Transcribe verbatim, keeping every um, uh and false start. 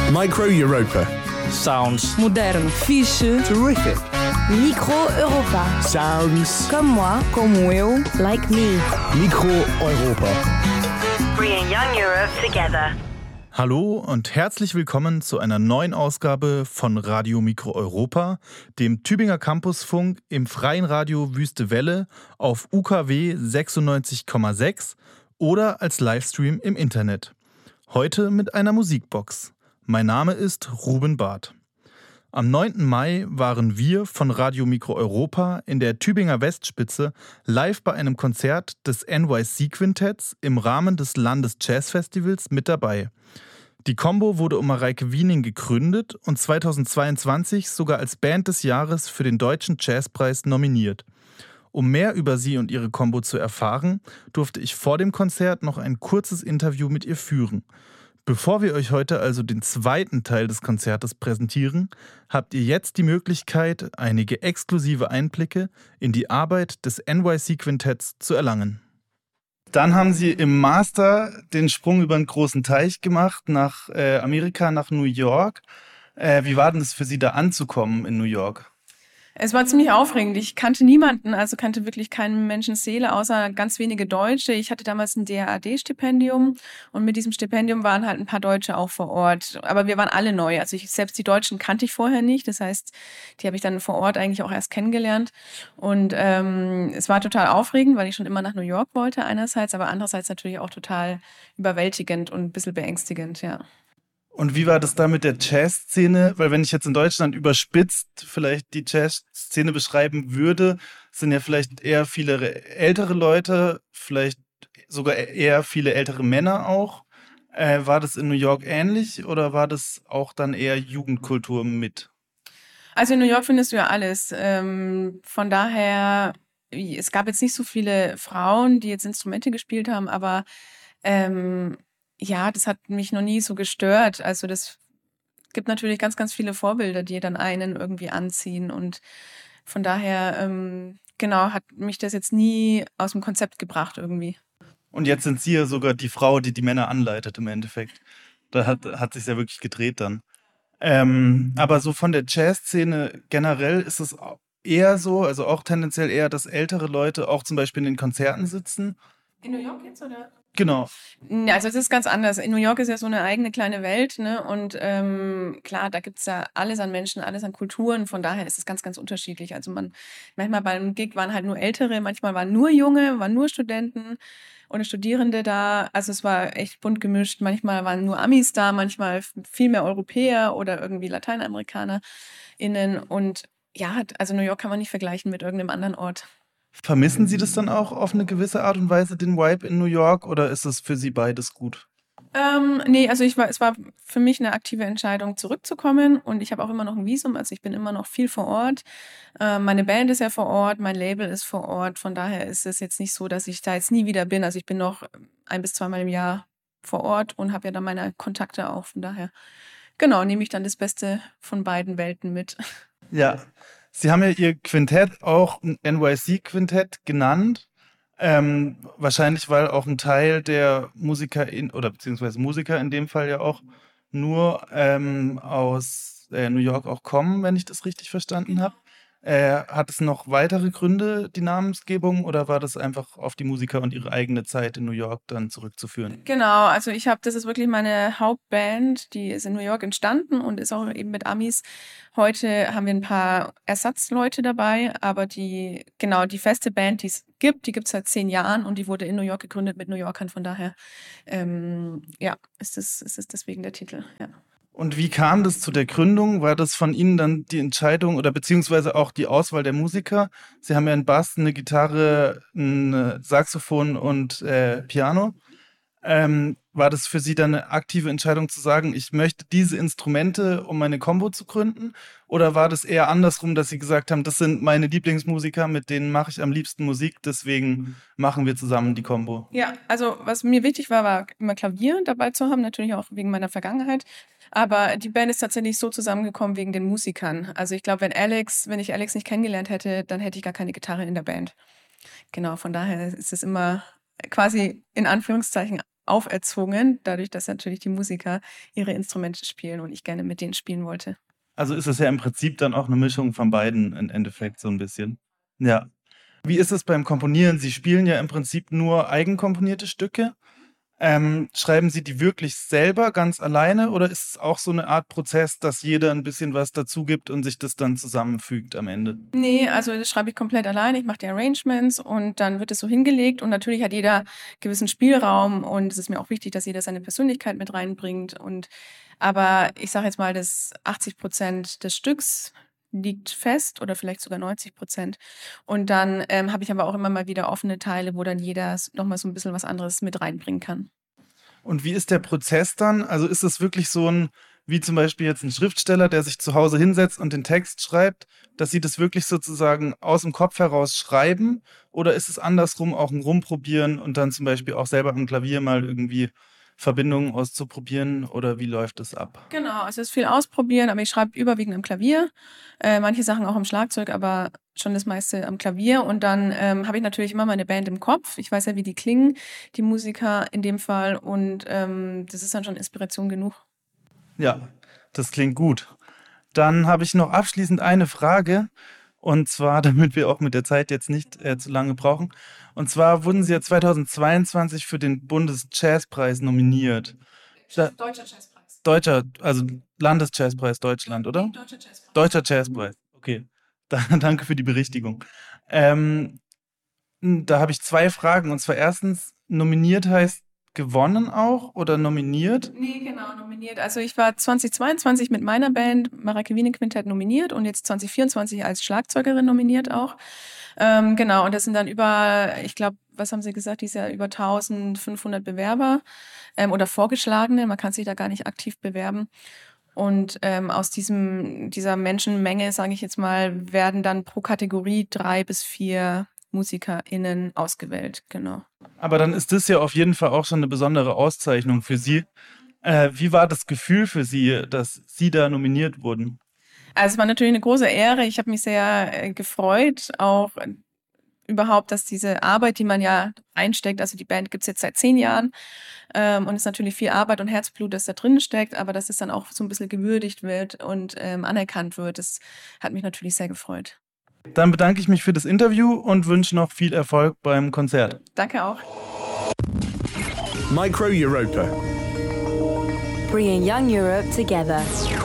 Micro Europa. Sounds Modern. Fiche. Terrific. Micro Europa. Sounds. Comme moi. Como eu. Like me. Micro Europa. Bringing young Europe together. Hallo und herzlich willkommen zu einer neuen Ausgabe von Radio Mikro Europa, dem Tübinger Campusfunk im freien Radio Wüste Welle auf U K W sechsundneunzig Komma sechs oder als Livestream im Internet. Heute mit einer Musikbox. Mein Name ist Ruben Barth. Am neunten Mai waren wir von Radio Mikro Europa in der Tübinger Westspitze live bei einem Konzert des N Y C-Quintetts im Rahmen des Landesjazzfestivals mit dabei. Die Combo wurde um Mareike Wiening gegründet und zweitausendzweiundzwanzig sogar als Band des Jahres für den Deutschen Jazzpreis nominiert. Um mehr über sie und ihre Combo zu erfahren, durfte ich vor dem Konzert noch ein kurzes Interview mit ihr führen. Bevor wir euch heute also den zweiten Teil des Konzertes präsentieren, habt ihr jetzt die Möglichkeit, einige exklusive Einblicke in die Arbeit des N Y C-Quintetts zu erlangen. Dann haben sie im Master den Sprung über einen großen Teich gemacht nach äh, Amerika, nach New York. Äh, wie war denn es für Sie, da anzukommen in New York? Es war ziemlich aufregend. Ich kannte niemanden, also kannte wirklich keinen Menschenseele, außer ganz wenige Deutsche. Ich hatte damals ein D A A D-Stipendium und mit diesem Stipendium waren halt ein paar Deutsche auch vor Ort. Aber wir waren alle neu. Also ich, selbst die Deutschen kannte ich vorher nicht. Das heißt, die habe ich dann vor Ort eigentlich auch erst kennengelernt. Und ähm, es war total aufregend, weil ich schon immer nach New York wollte einerseits, aber andererseits natürlich auch total überwältigend und ein bisschen beängstigend, ja. Und wie war das da mit der Jazzszene? Weil wenn ich jetzt in Deutschland überspitzt vielleicht die Jazzszene beschreiben würde, sind ja vielleicht eher viele ältere Leute, vielleicht sogar eher viele ältere Männer auch. Äh, war das in New York ähnlich oder war das auch dann eher Jugendkultur mit? Also in New York findest du ja alles. Ähm, von daher, es gab jetzt nicht so viele Frauen, die jetzt Instrumente gespielt haben, aber ähm, ja, das hat mich noch nie so gestört. Also das gibt natürlich ganz, ganz viele Vorbilder, die dann einen irgendwie anziehen. Und von daher, ähm, genau, hat mich das jetzt nie aus dem Konzept gebracht irgendwie. Und jetzt sind Sie ja sogar die Frau, die die Männer anleitet im Endeffekt. Da hat, hat sich ja wirklich gedreht dann. Ähm, aber so von der Jazzszene generell ist es eher so, also auch tendenziell eher, dass ältere Leute auch zum Beispiel in den Konzerten sitzen. In New York jetzt, oder? Genau. Ja, also es ist ganz anders. In New York ist ja so eine eigene kleine Welt, ne? Und ähm, klar, da gibt's ja alles an Menschen, alles an Kulturen. Von daher ist es ganz, ganz unterschiedlich. Also man, manchmal beim Gig waren halt nur Ältere, manchmal waren nur Junge, waren nur Studenten oder Studierende da. Also es war echt bunt gemischt. Manchmal waren nur Amis da, manchmal viel mehr Europäer oder irgendwie LateinamerikanerInnen. Und ja, also New York kann man nicht vergleichen mit irgendeinem anderen Ort. Vermissen Sie das dann auch auf eine gewisse Art und Weise, den Vibe in New York, oder ist es für Sie beides gut? Ähm, nee, also ich war, es war für mich eine aktive Entscheidung, zurückzukommen, und ich habe auch immer noch ein Visum, also ich bin immer noch viel vor Ort. Äh, meine Band ist ja vor Ort, mein Label ist vor Ort, von daher ist es jetzt nicht so, dass ich da jetzt nie wieder bin. Also ich bin noch ein bis zweimal im Jahr vor Ort und habe ja dann meine Kontakte auch, von daher, genau, nehme ich dann das Beste von beiden Welten mit. Ja. Sie haben ja Ihr Quintett auch ein N Y C-Quintett genannt. Ähm, wahrscheinlich, weil auch ein Teil der Musiker in, oder beziehungsweise Musiker in dem Fall ja auch nur ähm, aus äh, New York auch kommen, wenn ich das richtig verstanden habe. Äh, hat es noch weitere Gründe, die Namensgebung, oder war das einfach auf die Musiker und ihre eigene Zeit in New York dann zurückzuführen? Genau, also ich habe, das ist wirklich meine Hauptband, die ist in New York entstanden und ist auch eben mit Amis. Heute haben wir ein paar Ersatzleute dabei, aber die, genau, die feste Band, die es gibt, die gibt es seit zehn Jahren und die wurde in New York gegründet mit New Yorkern, von daher, ähm, ja, ist es ist es deswegen der Titel, ja. Und wie kam das zu der Gründung? War das von Ihnen dann die Entscheidung oder beziehungsweise auch die Auswahl der Musiker? Sie haben ja einen Bass, eine Gitarre, ein Saxophon und äh, Piano. Ähm, war das für Sie dann eine aktive Entscheidung zu sagen, ich möchte diese Instrumente, um meine Combo zu gründen? Oder war das eher andersrum, dass Sie gesagt haben, das sind meine Lieblingsmusiker, mit denen mache ich am liebsten Musik, deswegen machen wir zusammen die Combo? Ja, also was mir wichtig war, war immer Klavier dabei zu haben, natürlich auch wegen meiner Vergangenheit. Aber die Band ist tatsächlich so zusammengekommen wegen den Musikern. Also ich glaube, wenn Alex, wenn ich Alex nicht kennengelernt hätte, dann hätte ich gar keine Gitarre in der Band. Genau, von daher ist es immer quasi in Anführungszeichen auferzwungen, dadurch, dass natürlich die Musiker ihre Instrumente spielen und ich gerne mit denen spielen wollte. Also ist es ja im Prinzip dann auch eine Mischung von beiden im Endeffekt so ein bisschen. Ja. Wie ist es beim Komponieren? Sie spielen ja im Prinzip nur eigenkomponierte Stücke. Ähm, schreiben Sie die wirklich selber ganz alleine oder ist es auch so eine Art Prozess, dass jeder ein bisschen was dazu gibt und sich das dann zusammenfügt am Ende? Nee, also das schreibe ich komplett alleine. Ich mache die Arrangements und dann wird es so hingelegt und natürlich hat jeder gewissen Spielraum und es ist mir auch wichtig, dass jeder seine Persönlichkeit mit reinbringt. Und aber ich sage jetzt mal, dass achtzig Prozent des Stücks liegt fest oder vielleicht sogar neunzig Prozent. Und dann ähm, habe ich aber auch immer mal wieder offene Teile, wo dann jeder nochmal so ein bisschen was anderes mit reinbringen kann. Und wie ist der Prozess dann? Also ist es wirklich so ein, wie zum Beispiel jetzt ein Schriftsteller, der sich zu Hause hinsetzt und den Text schreibt, dass Sie das wirklich sozusagen aus dem Kopf heraus schreiben? Oder ist es andersrum auch ein Rumprobieren und dann zum Beispiel auch selber am Klavier mal irgendwie Verbindungen auszuprobieren oder wie läuft es ab? Genau, also es ist viel ausprobieren, aber ich schreibe überwiegend am Klavier, äh, manche Sachen auch am Schlagzeug, aber schon das meiste am Klavier und dann ähm, habe ich natürlich immer meine Band im Kopf. Ich weiß ja, wie die klingen, die Musiker in dem Fall und ähm, das ist dann schon Inspiration genug. Ja, das klingt gut. Dann habe ich noch abschließend eine Frage. Und zwar, damit wir auch mit der Zeit jetzt nicht äh, zu lange brauchen. Und zwar wurden Sie ja zweitausendzweiundzwanzig für den Bundesjazzpreis nominiert. Da, Deutscher Jazzpreis. Deutscher, also Landesjazzpreis Deutschland, oder? Deutscher Jazzpreis. Deutscher Jazzpreis, okay. Da, danke für die Berichtigung. Ähm, da habe ich zwei Fragen. Und zwar erstens, nominiert heißt gewonnen auch oder nominiert? Nee, genau, nominiert. Also ich war zweitausendzweiundzwanzig mit meiner Band Mareike Wiening Quintett nominiert und jetzt zweitausendvierundzwanzig als Schlagzeugerin nominiert auch. Ähm, genau, und das sind dann über, ich glaube, was haben Sie gesagt, dieses Jahr über eintausendfünfhundert Bewerber ähm, oder Vorgeschlagene, man kann sich da gar nicht aktiv bewerben. Und ähm, aus diesem, dieser Menschenmenge, sage ich jetzt mal, werden dann pro Kategorie drei bis vier MusikerInnen ausgewählt, genau. Aber dann ist das ja auf jeden Fall auch schon eine besondere Auszeichnung für Sie. Äh, wie war das Gefühl für Sie, dass Sie da nominiert wurden? Also es war natürlich eine große Ehre. Ich habe mich sehr äh, gefreut, auch äh, überhaupt, dass diese Arbeit, die man ja einsteckt, also die Band gibt es jetzt seit zehn Jahren ähm, und es ist natürlich viel Arbeit und Herzblut, das da drin steckt, aber dass es dann auch so ein bisschen gewürdigt wird und ähm, anerkannt wird, das hat mich natürlich sehr gefreut. Dann bedanke ich mich für das Interview und wünsche noch viel Erfolg beim Konzert. Danke auch. Micro Europa. Bringing young Europe together.